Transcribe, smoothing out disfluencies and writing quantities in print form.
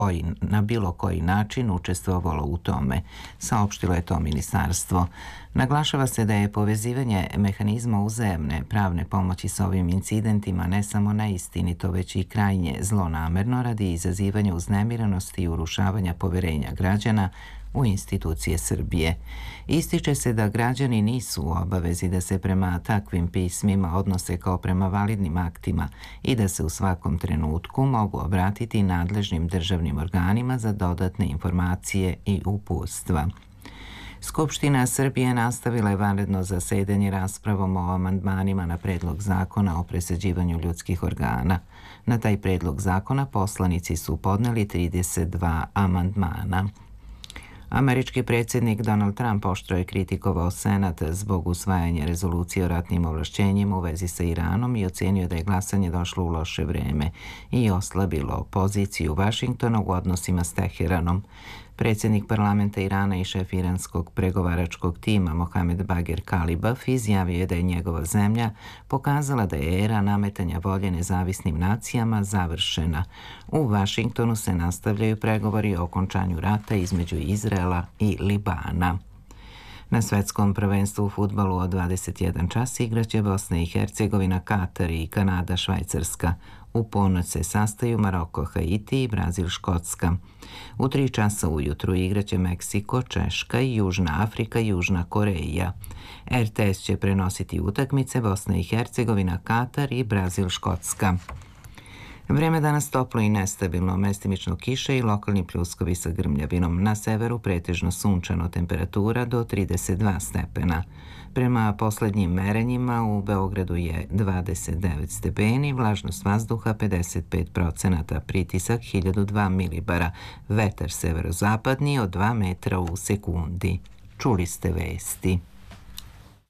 na bilo koji način učestvovalo u tome, saopštilo je to ministarstvo. Naglašava se da je povezivanje mehanizma uzajamne pravne pomoći sa ovim incidentima ne samo neistinito, već i krajnje zlonamerno radi izazivanja uznemirenosti i urušavanja poverenja građana u institucije Srbije. Ističe se da građani nisu u obavezi da se prema takvim pismima odnose kao prema validnim aktima i da se u svakom trenutku mogu obratiti nadležnim državnim organima za dodatne informacije i uputstva. Skupština Srbije nastavila je vanredno zasedanje raspravom o amandmanima na predlog zakona o presađivanju ljudskih organa. Na taj predlog zakona poslanici su podneli 32 amandmana. Američki predsjednik Donald Trump oštro je kritikovao Senat zbog usvajanja rezolucije o ratnim ovlašćenjima u vezi sa Iranom i ocenio da je glasanje došlo u loše vreme i oslabilo poziciju Vašingtona u odnosima s Teheranom. Predsjednik parlamenta Irana i šef iranskog pregovaračkog tima Mohamed Bagher Kalibaf izjavio je da je njegova zemlja pokazala da je era nametanja volje nezavisnim nacijama završena. U Vašingtonu se nastavljaju pregovori o okončanju rata između Izraela i Libana. Na svetskom prvenstvu u fudbalu od 21 čas igraće Bosna i Hercegovina, Katar i Kanada, Švajcarska. U ponoć se sastaju Maroko, Haiti i Brazil, Škotska. U 3 časa ujutru igraće Meksiko, Češka i Južna Afrika, Južna Koreja. RTS će prenositi utakmice Bosna i Hercegovina, Katar i Brazil, Škotska. Vreme danas toplo i nestabilno, mestimično kiše i lokalni pljuskovi sa grmljavinom. Na severu pretežno sunčano, temperatura do 32 stepena. Prema poslednjim merenjima u Beogradu je 29 stepeni, vlažnost vazduha 55%, pritisak 1002 milibara, vetar severozapadni od 2 metra u sekundi. Čuli ste vesti.